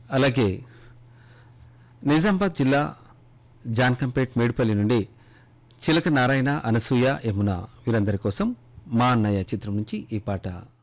అలాగే నిజామాబాద్ జిల్లా జాన్కంపేట్ మేడిపల్లి నుండి చిలక నారాయణ అనసూయ యమున వీరందరి కోసం మా అన్నయ్య చిత్రం నుంచి ఈ పాట.